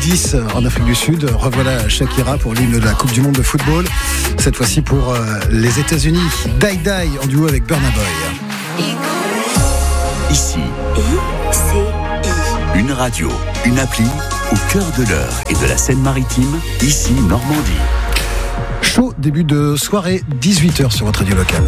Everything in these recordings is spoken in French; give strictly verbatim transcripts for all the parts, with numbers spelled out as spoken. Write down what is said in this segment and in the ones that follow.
dix en Afrique du Sud. Revoilà Shakira pour l'hymne de la Coupe du Monde de football. Cette fois-ci pour euh, les États-Unis. Die Die en duo avec Burna Boy. Ici, I C I. Une radio, une appli au cœur de l'Eure et de la Seine-Maritime. Ici, Normandie. Chaud début de soirée, dix-huit heures sur votre radio locale.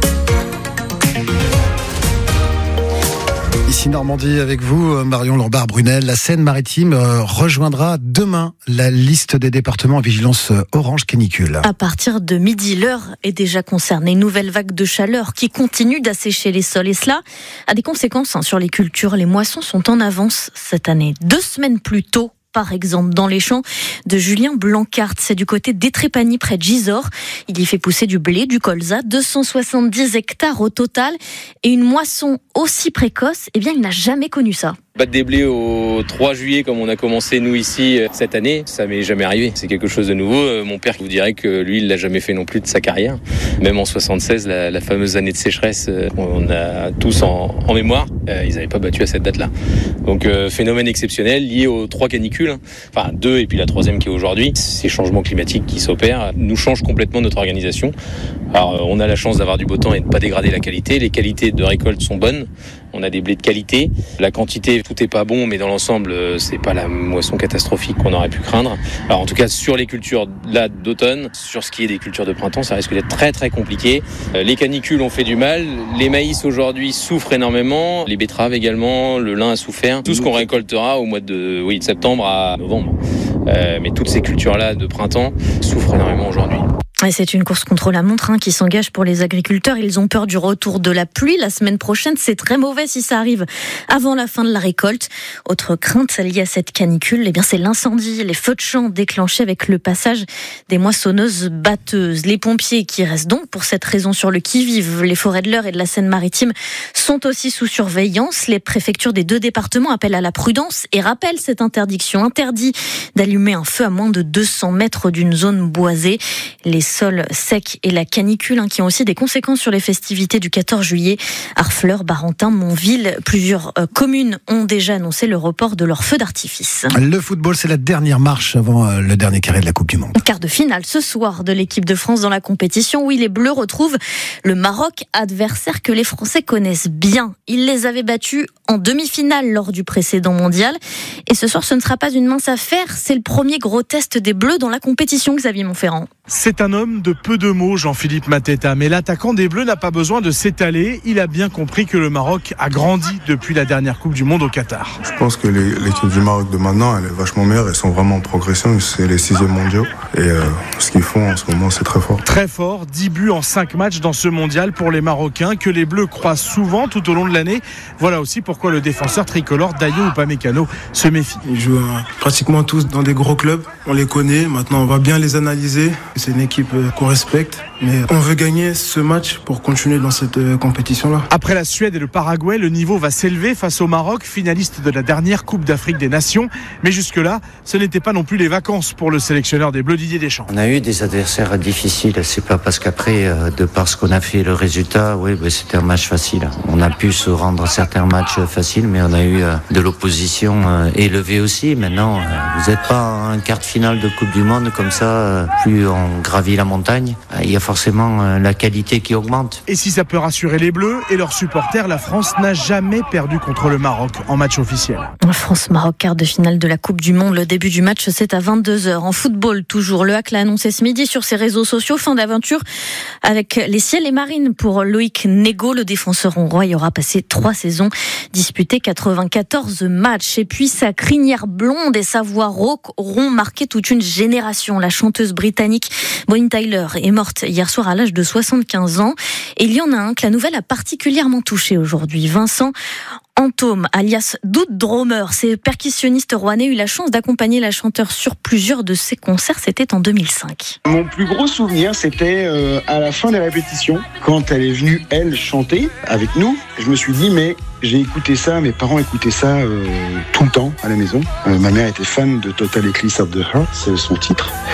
Ici Normandie avec vous, Marion Lombard-Brunel. La Seine-Maritime rejoindra demain la liste des départements à vigilance orange canicule. À partir de midi, l'Eure est déjà concernée. Une nouvelle vague de chaleur qui continue d'assécher les sols. Et cela a des conséquences sur les cultures. Les moissons sont en avance cette année. Deux semaines plus tôt, par exemple, dans les champs de Julien Blancart. C'est du côté d'Étrépagny, près de Gisors. Il y fait pousser du blé, du colza, deux cent soixante-dix hectares au total. Et une moisson aussi précoce, eh bien, il n'a jamais connu ça. Battre des blés au trois juillet, comme on a commencé nous ici cette année, ça m'est jamais arrivé. C'est quelque chose de nouveau. Mon père vous dirait que lui, il l'a jamais fait non plus de sa carrière. Même en soixante-seize, la, la fameuse année de sécheresse, on a tous en, en mémoire, ils n'avaient pas battu à cette date-là. Donc euh, phénomène exceptionnel lié aux trois canicules, enfin deux et puis la troisième qui est aujourd'hui. Ces changements climatiques qui s'opèrent nous changent complètement notre organisation. Alors on a la chance d'avoir du beau temps et de ne pas dégrader la qualité. Les qualités de récolte sont bonnes. On a des blés de qualité. La quantité, tout est pas bon, mais dans l'ensemble, c'est pas la moisson catastrophique qu'on aurait pu craindre. Alors en tout cas, sur les cultures là d'automne, sur ce qui est des cultures de printemps, ça risque d'être très très compliqué. Les canicules ont fait du mal. Les maïs aujourd'hui souffrent énormément. Les betteraves également. Le lin a souffert. Tout ce qu'on récoltera au mois de, oui, de septembre à novembre. Euh, mais toutes ces cultures-là de printemps souffrent énormément aujourd'hui. Et c'est une course contre la montre hein, qui s'engage pour les agriculteurs. Ils ont peur du retour de la pluie la semaine prochaine. C'est très mauvais si ça arrive avant la fin de la récolte. Autre crainte liée à cette canicule, eh bien, c'est l'incendie, les feux de champ déclenchés avec le passage des moissonneuses batteuses. Les pompiers qui restent donc pour cette raison sur le qui-vive. Les forêts de l'Eure et de la Seine-Maritime sont aussi sous surveillance. Les préfectures des deux départements appellent à la prudence et rappellent cette interdiction. Interdit d'allumer un feu à moins de deux cents mètres d'une zone boisée. Les sols secs et la canicule hein, qui ont aussi des conséquences sur les festivités du quatorze juillet. Harfleur, Barentin, Montville, plusieurs euh, communes ont déjà annoncé le report de leurs feux d'artifice. Le football, c'est la dernière marche avant euh, le dernier carré de la Coupe du Monde. Quart de finale ce soir de l'équipe de France dans la compétition. Oui, les Bleus retrouvent le Maroc, adversaire que les Français connaissent bien. Ils les avaient battus en demi-finale lors du précédent mondial. Et ce soir, ce ne sera pas une mince affaire. C'est le premier gros test des Bleus dans la compétition, Xavier Montferrand. C'est un homme de peu de mots, Jean-Philippe Mateta, mais l'attaquant des Bleus n'a pas besoin de s'étaler. Il a bien compris que le Maroc a grandi depuis la dernière Coupe du Monde au Qatar. Je pense que les, l'équipe du Maroc de maintenant, elle est vachement meilleure. Ils sont vraiment en progression. C'est les sixièmes mondiaux. Et euh, ce qu'ils font en ce moment, c'est très fort. Très fort, dix buts en cinq matchs dans ce mondial pour les Marocains, que les Bleus croisent souvent tout au long de l'année. Voilà aussi pourquoi le défenseur tricolore Dayo Upamecano se méfie. Ils jouent euh, pratiquement tous dans des gros clubs. On les connaît. Maintenant, on va bien les analyser. C'est une équipe euh, qu'on respecte, mais on veut gagner ce match pour continuer dans cette euh, compétition-là. Après la Suède et le Paraguay, le niveau va s'élever face au Maroc, finaliste de la dernière Coupe d'Afrique des Nations. Mais jusque-là, ce n'était pas non plus les vacances pour le sélectionneur des Bleus, Didier Deschamps. On a eu des adversaires difficiles. C'est pas parce qu'après, euh, de par ce qu'on a fait, le résultat, oui, bah, c'était un match facile. On a pu se rendre certains matchs faciles, mais on a eu euh, de l'opposition euh, élevée aussi. Maintenant, euh, vous n'êtes pas un quart de finale de Coupe du Monde comme ça, euh, plus on gravit la montagne. Il y a forcément euh, la qualité qui augmente. Et si ça peut rassurer les Bleus et leurs supporters, la France n'a jamais perdu contre le Maroc en match officiel. France-Maroc, quart de finale de la Coupe du Monde. Le début du match, c'est à vingt-deux heures. En football, toujours, le H A C l'a annoncé ce midi sur ses réseaux sociaux. Fin d'aventure avec les Ciels et Marines pour Loïc Négo. Le défenseur hongrois y aura passé trois saisons, disputé quatre-vingt-quatorze matchs. Et puis sa crinière blonde et sa voix rauque auront marqué toute une génération. La chanteuse britannique Bonnie Tyler est morte hier soir à l'âge de soixante-quinze ans. Et il y en a un que la nouvelle a particulièrement touché aujourd'hui. Vincent Antôme, alias Doud Dromer, c'est percussionniste rouennais, eu la chance d'accompagner la chanteuse sur plusieurs de ses concerts, c'était en deux mille cinq. Mon plus gros souvenir, c'était euh, à la fin des répétitions, quand elle est venue, elle, chanter avec nous. Je me suis dit, mais j'ai écouté ça, mes parents écoutaient ça euh, tout le temps à la maison. Euh, ma mère était fan de Total Eclipse of the Heart, c'est son titre.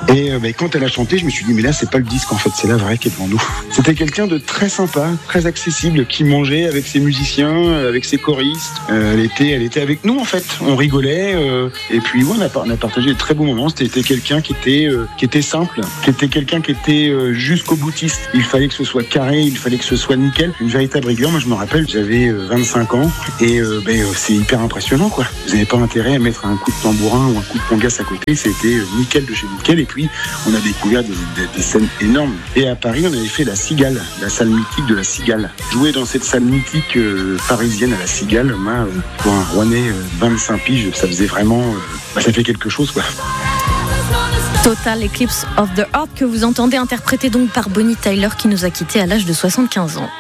Et euh, bah, quand elle a chanté, je me suis dit mais là c'est pas le disque en fait, c'est la vraie qui est devant nous. C'était quelqu'un de très sympa, très accessible, qui mangeait avec ses musiciens, avec ses choristes. Euh, elle était, elle était avec nous en fait. On rigolait euh, et puis ouais, on a, on a partagé de très bons moments. C'était quelqu'un qui était, euh, qui était simple, qui était quelqu'un qui était euh, jusqu'au boutiste. Il fallait que ce soit carré, il fallait que ce soit nickel. Une véritable rigueur. Moi je me rappelle, j'avais euh, vingt-cinq ans et euh, ben, euh, c'est hyper impressionnant quoi. Vous n'avez pas intérêt à mettre un coup de tambourin ou un coup de congas à côté. C'était euh, nickel de chez nickel. Et puis on a découvert des, des, des scènes énormes. Et à Paris, on avait fait la Cigale, la salle mythique de la Cigale. Jouer dans cette salle mythique euh, parisienne à la Cigale, moi, euh, pour un Rouennais euh, vingt-cinq piges, ça faisait vraiment, euh, bah, ça fait quelque chose quoi. Total Eclipse of the Heart que vous entendez interprété donc par Bonnie Tyler qui nous a quittés à l'âge de soixante-quinze ans.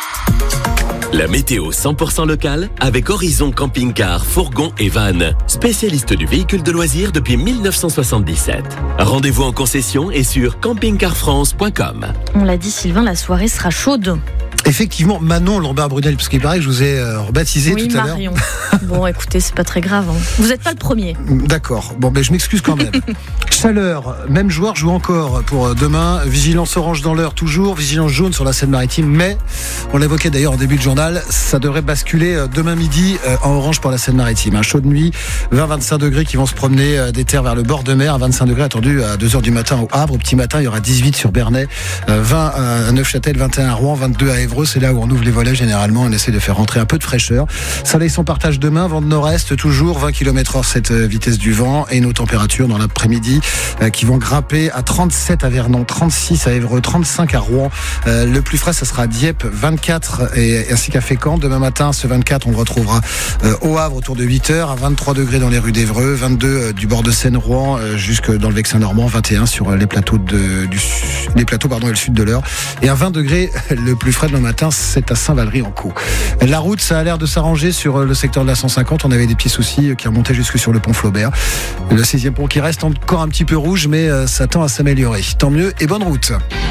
La météo cent pour cent locale avec Horizon Camping-Car, Fourgon et Van, spécialiste du véhicule de loisirs depuis mille neuf cent soixante-dix-sept. Rendez-vous en concession et sur camping car france point com. On l'a dit Sylvain, la soirée sera chaude. Effectivement, Manon Lambert-Brunel, parce qu'il paraît que je vous ai euh, rebaptisé oui, tout à Marion. l'heure. Bon, écoutez, c'est pas très grave. Hein. Vous n'êtes pas le premier. D'accord. Bon, ben je m'excuse quand même. Chaleur, même joueur joue encore pour demain. Vigilance orange dans l'heure toujours, vigilance jaune sur la Seine-Maritime. Mais, on l'évoquait d'ailleurs en début de journal, ça devrait basculer demain midi en orange pour la Seine-Maritime. Un chaud de nuit, vingt à vingt-cinq degrés qui vont se promener des terres vers le bord de mer. vingt-cinq degrés attendus à deux heures du matin au Havre. Au petit matin, il y aura dix-huit sur Bernay, vingt à Neufchâtel, vingt et un à Rouen, vingt-deux à Évreux. C'est là où on ouvre les volets généralement. On essaie de faire rentrer un peu de fraîcheur. Soleil sans partage demain, vent de nord-est, toujours vingt kilomètres heure cette vitesse du vent. Et nos températures dans l'après-midi euh, qui vont grimper à trente-sept à Vernon, trente-six à Évreux, trente-cinq à Rouen. Euh, le plus frais, ça sera à Dieppe, vingt-quatre, et, ainsi qu'à Fécamp. Demain matin, ce vingt-quatre, on le retrouvera euh, au Havre autour de huit heures, à vingt-trois degrés dans les rues d'Évreux, vingt-deux euh, du bord de Seine-Rouen euh, jusque dans le Vexin normand, vingt et un sur euh, les plateaux de, du les plateaux pardon et le sud de l'Eure, et à vingt degrés le plus frais de le matin, c'est à Saint-Valery-en-Caux. La route, ça a l'air de s'arranger sur le secteur de la cent cinquante. On avait des petits soucis qui remontaient jusque sur le pont Flaubert. Le sixième pont qui reste encore un petit peu rouge, mais ça tend à s'améliorer. Tant mieux et bonne route.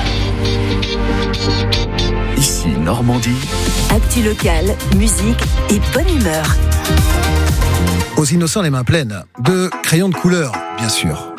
Ici Normandie. Actu locale, musique et bonne humeur. Aux innocents les mains pleines de crayons de couleur, bien sûr.